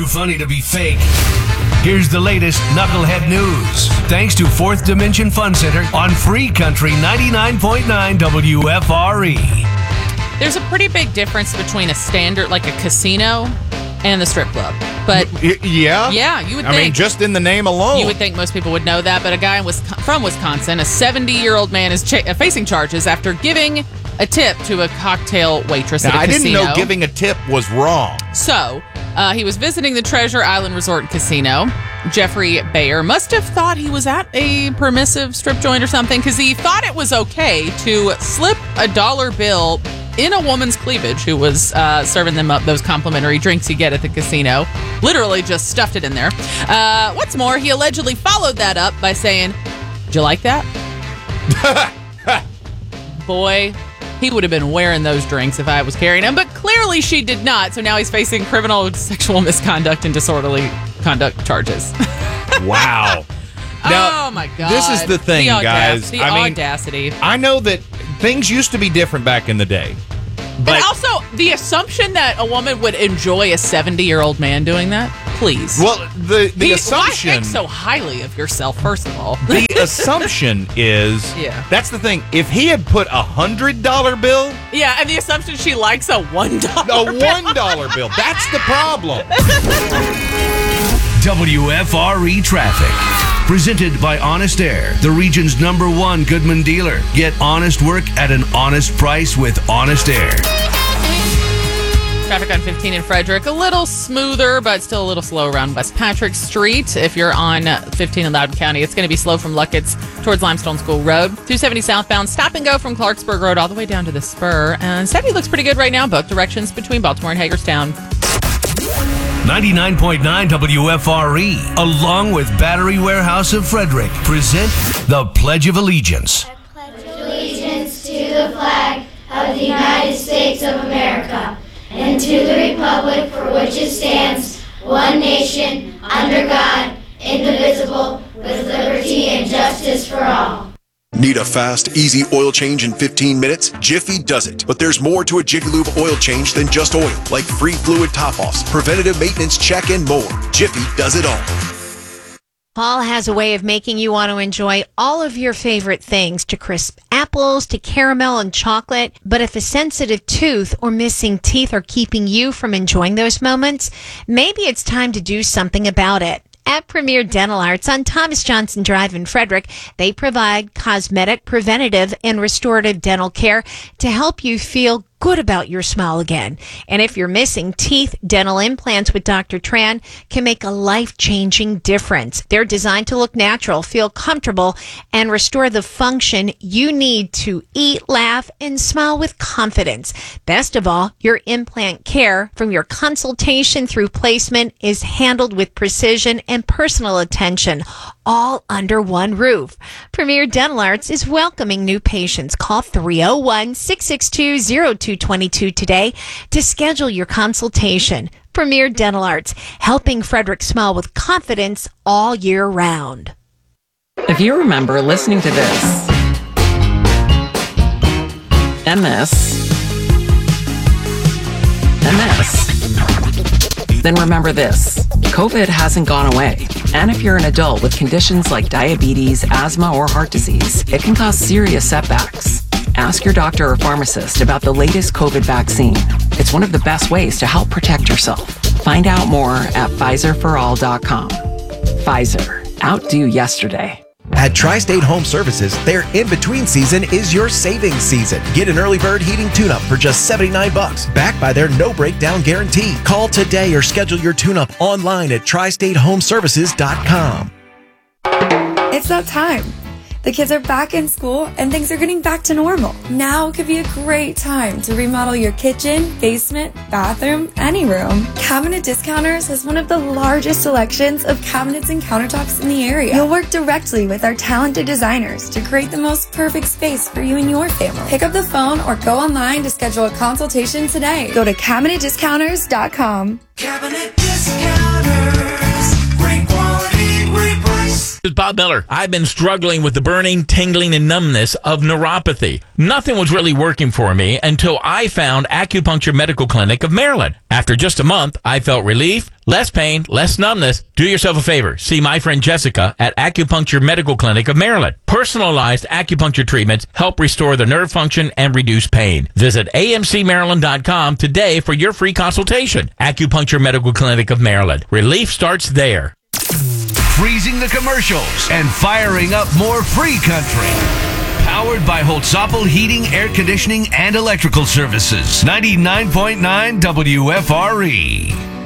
funny to be fake. Here's the latest Knucklehead news. Thanks to Fourth Dimension Fun Center on Free Country 99.9 WFRE. There's a pretty big difference between a standard, like a casino, and the strip club. But yeah, you would think. I mean, just in the name alone. You would think most people would know that, but a guy from Wisconsin, a 70-year-old man, is facing charges after giving a tip to a cocktail waitress at a casino. I didn't know giving a tip was wrong. So, he was visiting the Treasure Island Resort and Casino. Jeffrey Bayer must have thought he was at a permissive strip joint or something, because he thought it was okay to slip a dollar bill in a woman's cleavage who was serving them up those complimentary drinks you get at the casino. Literally just stuffed it in there. What's more, he allegedly followed that up by saying, "Did you like that?" Boy, he would have been wearing those drinks if I was carrying them, but clearly she did not. So now he's facing criminal sexual misconduct and disorderly conduct charges. Wow. Now, oh my God. This is the thing, guys. The audacity. I know that things used to be different back in the day. But also, the assumption that a woman would enjoy a 70-year-old man doing that, please. Well, the assumption... Why think so highly of yourself, first of all? The assumption is... Yeah. That's the thing. If he had put a $100 bill... Yeah, and the assumption she likes a $1 bill. A $1 bill. That's the problem. WFRE Traffic. Presented by Honest Air, the region's #1 Goodman dealer. Get honest work at an honest price with Honest Air. Traffic on 15 in Frederick, a little smoother, but still a little slow around West Patrick Street. If you're on 15 in Loudoun County, it's going to be slow from Luckett's towards Limestone School Road. 270 southbound, stop and go from Clarksburg Road all the way down to the Spur. And 70 looks pretty good right now, both directions between Baltimore and Hagerstown. 99.9 WFRE, along with Battery Warehouse of Frederick, present the Pledge of Allegiance. I pledge allegiance to the flag of the United States of America and to the republic for which it stands, one nation, under God, indivisible, with liberty and justice for all. Need a fast, easy oil change in 15 minutes? Jiffy does it. But there's more to a Jiffy Lube oil change than just oil, like free fluid top-offs, preventative maintenance check, and more. Jiffy does it all. Fall has a way of making you want to enjoy all of your favorite things, to crisp apples, to caramel and chocolate. But if a sensitive tooth or missing teeth are keeping you from enjoying those moments, maybe it's time to do something about it. At Premier Dental Arts on Thomas Johnson Drive in Frederick, they provide cosmetic, preventative, and restorative dental care to help you feel good about your smile again. And if you're missing teeth, dental implants with Dr. Tran can make a life-changing difference. They're designed to look natural, feel comfortable, and restore the function you need to eat, laugh, and smile with confidence. Best of all, your implant care, from your consultation through placement, is handled with precision and personal attention, all under one roof. Premier Dental Arts is welcoming new patients. Call 301-662-0222 today to schedule your consultation. Premier Dental Arts, helping Frederick smile with confidence all year round. If you remember listening to this and this and this, then remember this. COVID hasn't gone away. And if you're an adult with conditions like diabetes, asthma, or heart disease, it can cause serious setbacks. Ask your doctor or pharmacist about the latest COVID vaccine. It's one of the best ways to help protect yourself. Find out more at PfizerForAll.com. Pfizer. Outdo yesterday. At Tri-State Home Services, their in-between season is your savings season. Get an early bird heating tune-up for just $79, backed by their no-breakdown guarantee. Call today or schedule your tune-up online at TriStateHomeservices.com. It's that time. The kids are back in school and things are getting back to normal. Now could be a great time to remodel your kitchen, basement, bathroom, any room. Cabinet Discounters has one of the largest selections of cabinets and countertops in the area. You'll work directly with our talented designers to create the most perfect space for you and your family. Pick up the phone or go online to schedule a consultation today. Go to CabinetDiscounters.com. Cabinet Discounters. Great quality, great price. It's Bob Miller. I've been struggling with the burning, tingling, and numbness of neuropathy. Nothing was really working for me until I found Acupuncture Medical Clinic of Maryland. After just a month, I felt relief, less pain, less numbness. Do yourself a favor. See my friend Jessica at Acupuncture Medical Clinic of Maryland. Personalized acupuncture treatments help restore the nerve function and reduce pain. Visit amcmaryland.com today for your free consultation. Acupuncture Medical Clinic of Maryland. Relief starts there. Freezing the commercials and firing up more free country. Powered by Holtzapfel Heating, Air Conditioning, and Electrical Services. 99.9 WFRE.